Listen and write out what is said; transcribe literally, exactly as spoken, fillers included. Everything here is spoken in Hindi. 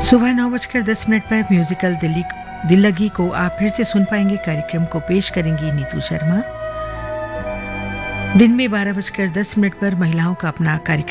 सुबह नौ बजकर दस मिनट पर म्यूजिकल दिल्ली दिल लगी को आप फिर से सुन पाएंगे। कार्यक्रम को पेश करेंगी नीतू शर्मा। दिन में बारह बजकर दस मिनट पर महिलाओं का अपना कार्यक्रम